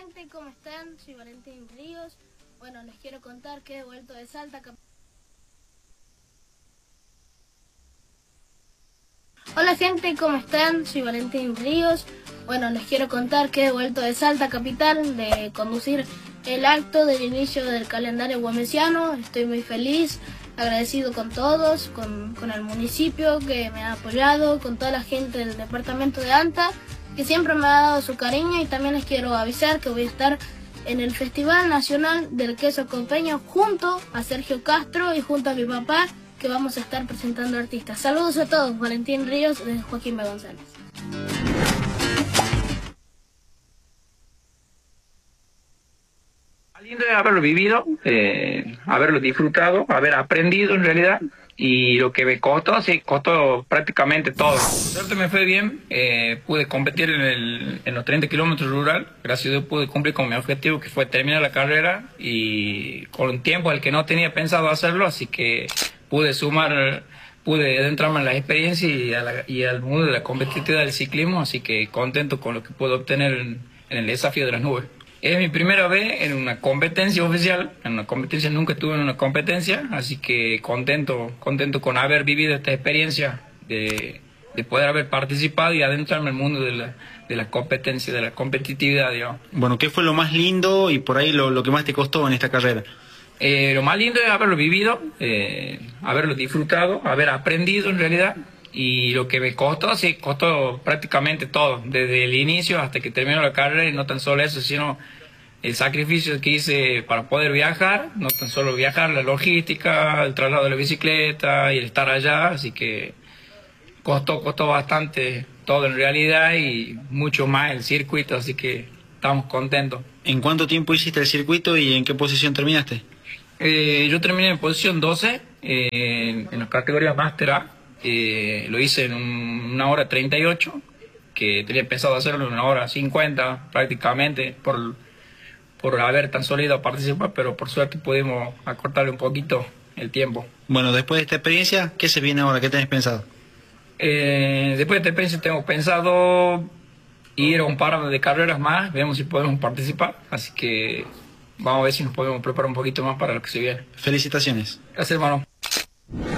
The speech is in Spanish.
gente, ¿cómo están? Soy Valentín Ríos. Bueno, les quiero contar que he vuelto de Salta. Hola gente, ¿cómo están? Soy Valentín Ríos. Bueno, les quiero contar que he vuelto de Salta capital de conducir el acto del inicio del calendario güemesiano. Estoy muy feliz, agradecido con todos, con el municipio que me ha apoyado, con toda la gente del departamento de Anta, que siempre me ha dado su cariño, y también les quiero avisar que voy a estar en el Festival Nacional del Queso Copeño junto a Sergio Castro y junto a mi papá, que vamos a estar presentando artistas. Saludos a todos, Valentín Ríos de Joaquín B. González. Lindo es haberlo vivido, haberlo disfrutado, haber aprendido en realidad, y lo que me costó, sí, costó prácticamente todo. Por suerte me fue bien, pude competir en los 30 kilómetros rural, gracias a Dios pude cumplir con mi objetivo, que fue terminar la carrera, y con un tiempo al que no tenía pensado hacerlo, así que pude adentrarme en la experiencia y al mundo de la competitividad del ciclismo, así que contento con lo que puedo obtener en el desafío de las nubes. Es mi primera vez en una competencia oficial, nunca estuve en una competencia, así que contento con haber vivido esta experiencia de poder haber participado y adentrarme en el mundo de la competencia, de la competitividad, digamos. Bueno, ¿qué fue lo más lindo y por ahí lo que más te costó en esta carrera? Lo más lindo es haberlo vivido, haberlo disfrutado, haber aprendido en realidad. Y lo que me costó, sí, costó prácticamente todo, desde el inicio hasta que terminó la carrera, y no tan solo eso, sino el sacrificio que hice para poder viajar, no tan solo viajar, la logística, el traslado de la bicicleta y el estar allá, así que costó bastante todo en realidad, y mucho más el circuito, así que estamos contentos. ¿En cuánto tiempo hiciste el circuito y en qué posición terminaste? Yo terminé en posición 12, en la categoría Master A. Lo hice en 1 hora 38, que tenía pensado hacerlo en 1 hora 50 prácticamente, por haber tan solo ido a participar, pero por suerte pudimos acortarle un poquito el tiempo. Bueno, después de esta experiencia, ¿qué se viene ahora? ¿Qué tenés pensado? Después de esta experiencia tengo pensado ir a un par de carreras más, veamos si podemos participar, así que vamos a ver si nos podemos preparar un poquito más para lo que se viene. Felicitaciones. Gracias, hermano.